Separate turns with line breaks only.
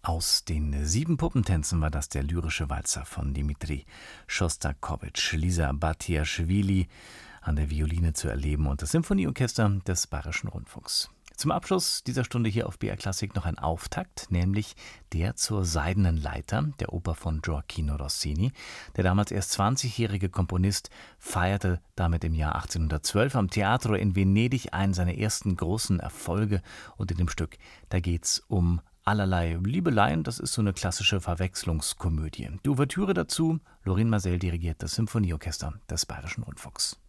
Aus den 7 Puppentänzen war das der lyrische Walzer von Dmitri Schostakowitsch. Lisa Batiaschwili an der Violine zu erleben und das Symphonieorchester des Bayerischen Rundfunks. Zum Abschluss dieser Stunde hier auf BR Klassik noch ein Auftakt, nämlich der zur Seidenen Leiter, der Oper von Gioacchino Rossini. Der damals erst 20-jährige Komponist feierte damit im Jahr 1812 am Teatro in Venedig einen seiner ersten großen Erfolge. Und in dem Stück, da geht's um allerlei Liebeleien, das ist so eine klassische Verwechslungskomödie. Die Ouvertüre dazu, Lorin Maazel dirigiert das Symphonieorchester des Bayerischen Rundfunks.